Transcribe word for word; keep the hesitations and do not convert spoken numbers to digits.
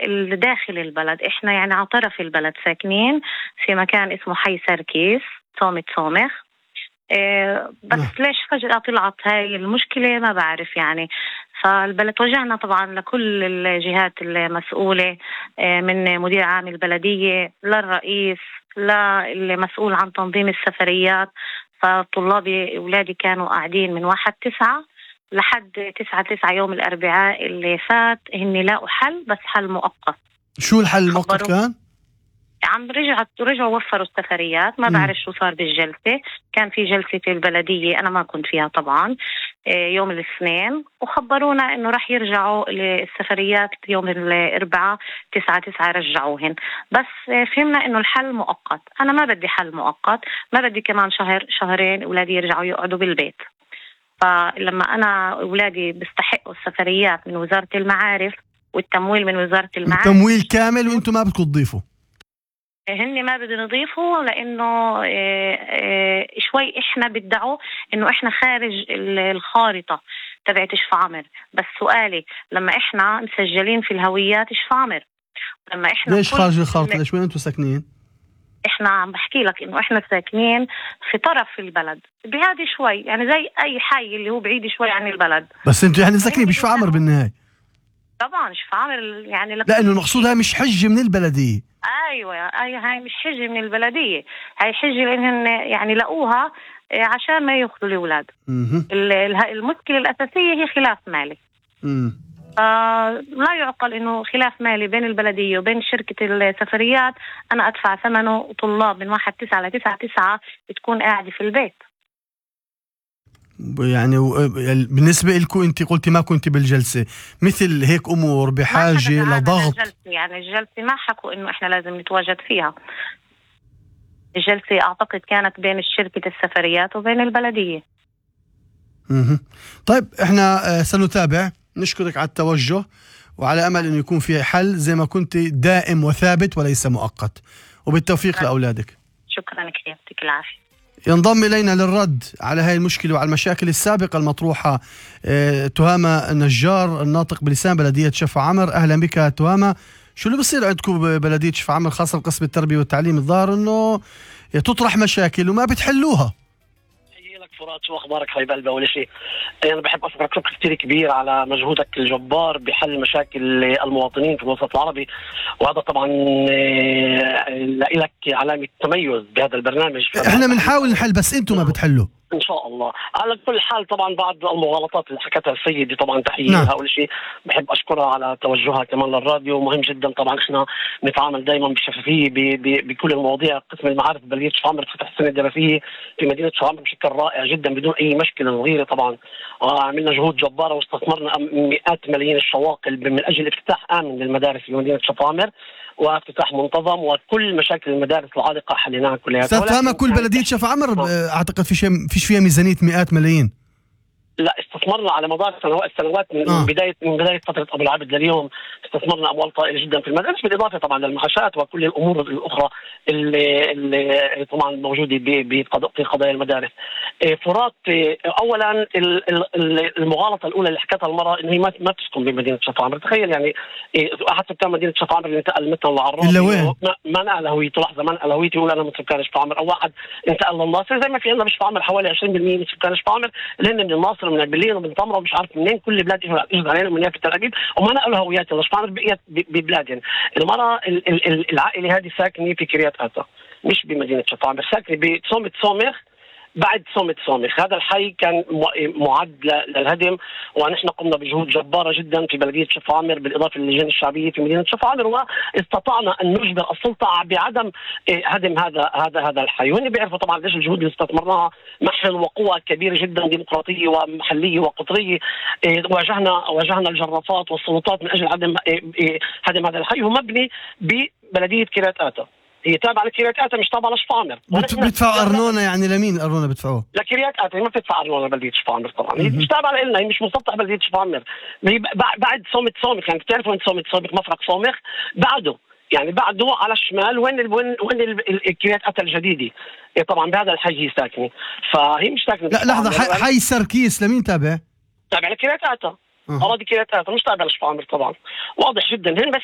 داخل البلد، إحنا يعني على طرف البلد ساكنين في مكان اسمه حي سركيس صومة صومخ. إيه بس نعم. ليش فجأة طلعت هاي المشكلة ما بعرف يعني. فالبلد توجهنا طبعا لكل الجهات المسؤولة، إيه من مدير عام البلدية للرئيس للمسؤول عن تنظيم السفريات. فطلابي أولادي كانوا قاعدين من واحد تسعة لحد تسعة تسعة يوم الأربعاء اللي فات، هني لاقوا حل بس حل مؤقت. شو الحل المؤقت كان؟ عم رجعت رجعوا وفروا السفريات، ما بعرف شو صار بالجلسة. كان في جلسة في البلدية أنا ما كنت فيها طبعا يوم الاثنين، وخبرونا إنه رح يرجعوا السفريات يوم الأربعاء تسعة تسعة رجعوهن. بس فهمنا إنه الحل مؤقت. أنا ما بدي حل مؤقت، ما بدي كمان شهر شهرين أولادي يرجعوا يقعدوا بالبيت. فلما أنا أولادي بيستحقوا السفريات من وزارة المعارف والتمويل من وزارة المعارف، التمويل كامل وانتم ما بدكم تضيفوا؟ هني ما بدنا نضيفه لأنه إيه إيه شوي إحنا بدعوا إنه إحنا خارج الخارطة تبعت شفا عمر. بس سؤالي لما إحنا مسجلين في الهويات شفا عمر، لما إحنا ليش خارج الخارطة؟ ليش وين أنتم ساكنين؟ إحنا عم بحكي لك إنه إحنا ساكنين في طرف البلد بعيد شوي، يعني زي أي حي اللي هو بعيد شوي عن البلد. بس أنتم يعني ساكنين بشفا عمر بالنهاية؟ طبعا شفا عمر يعني لا إنه المقصود هاي مش حجة من البلدية. ايوه اي هاي مش حجه من البلديه، هاي حجه لانهم يعني لقوها عشان ما ياخذوا الاولاد. المشكله الاساسيه هي خلاف مالي. آه لا يعقل انه خلاف مالي بين البلديه وبين شركه السفريات انا ادفع ثمنه وطلاب من واحد تسعة لتسعة تسعة بتكون قاعده في البيت. يعني بالنسبة لكم أنت قلتي ما كنت بالجلسة، مثل هيك أمور بحاجة لضغط؟ يعني الجلسة ما حكوا إنه إحنا لازم نتواجد فيها. الجلسة أعتقد كانت بين شركة السفريات وبين البلدية. مه. طيب إحنا سنتابع، نشكرك على التوجه وعلى أمل أنه يكون في حل زي ما كنت دائم وثابت وليس مؤقت، وبالتوفيق لأولادك. شكرا كثير، يعطيك العافية. ينضم إلينا للرد على هاي المشكلة وعلى المشاكل السابقة المطروحة اه تهامة النجار الناطق بلسان بلدية شفا عمر. أهلا بك تهامة. شو اللي بصير عندكم ببلدية شفا عمر خاصة قسم التربية والتعليم؟ الظاهر أنه تطرح مشاكل وما بتحلوها. فرات، شو اخبارك حبيب قلبي؟ اول شيء انا بحب اشكرك شكر كثير كبير على مجهودك الجبار بحل مشاكل المواطنين في الوسط العربي، وهذا طبعا لك علامه تميز بهذا البرنامج. احنا بنحاول نحل بس انتم ما بتحلوا ان شاء الله. على كل حال طبعا بعض المغالطات اللي حكتها السيدة طبعا تحيه نعم. لها. اول شيء بحب اشكرها على توجهها كمان للراديو، مهم جدا طبعا احنا نتعامل دائما بشفافيه بكل المواضيع. قسم المعارف ببلديه شفا عمر فتح السنه الدراسيه في مدينه شفا عمر بشكل رائع جدا بدون اي مشكله صغيره طبعا. عملنا جهود جباره واستثمرنا مئات ملايين الشواقل من اجل افتتاح امن للمدارس في مدينه شفا عمر وافتتاح منتظم، وكل مشاكل المدارس العالقه حليناها كلها. استاذ كل بلديه شفا عمر اعتقد في شيء فيش فيها ميزانيه مئات ملايين. لا استثمرنا على مدار سنوات سنوات من آه. بدايه من بدايه فتره ابو العبد لليوم استثمرنا اموال طائله جدا في المدارس، بالاضافه طبعا للمعاشات وكل الامور الاخرى اللي, اللي طبعا موجوده في قضايا المدارس. فرات، اولا المغالطه الاولى اللي حكتها المراه انه هي ما تسكن بمدينه شفا عمر. تخيل يعني احد سكان مدينه شفا عمر اللي انتقل مثلا للعراض ما نقل هويته، لحظه ما نقل هويته يقول انا من سكان شفا عمر، او واحد انتقل للناصر زي ما في عندنا بشفا عمر حوالي عشرين بالمئة من سكان شفا عمر اللي هن من الناصر ومن البلين ومن طمره ومش عارف منين، كل بلاد اجوا علينا من يافا تل ابيب وما نقلوا هوياتهم شفا عمر بقيت ببلادهم. المراه العائله هذه ساكنه في كريات آتا مش بمدينه شفا عمر، ساكنه بصومة صومخ بعد صومة صومخ. هذا الحي كان معد للهدم، ونحن قمنا بجهود جبارة جدا في بلدية شفا عمر بالإضافة للجان الشعبية في مدينة شفا عمر، واستطعنا أن نجبر السلطة بعدم هدم هذا هذا هذا الحي. وهن بيعرفوا طبعا ليش الجهود اللي استثمرناها محل وقوة كبيرة جدا ديمقراطية ومحلية وقطرية. واجهنا واجهنا الجرافات والسلطات من أجل عدم هدم هذا الحي، ومبني ببلدية كريات آتا. هي تابعة لكريات آتا مش تابعة لشفا عمر. بتدفعوا أرنونة يعني لمين الأرنونة بتدفعوها؟ لكريات آتا. هي ما بتدفع أرنونة بلدية شفا عمر طبعا. هي مش تابعة لنا، هي مش مسطح بلدية شفا عمر. هي بعد صومة صومخ، يعني بتعرفوا وين صومة صومخ مفرق صومخ؟ بعده يعني بعده على الشمال وين ال وين وين الكريات آتا الجديدة. طبعا بهذا الحي هي ساكنة، فهي مش ساكنة. لا لحظة، حي سركيس لمين تابع؟ تابع لكريات آتا. أراضي كريات آتا مش تابع لشفا عمر طبعا، واضح جدا. هن بس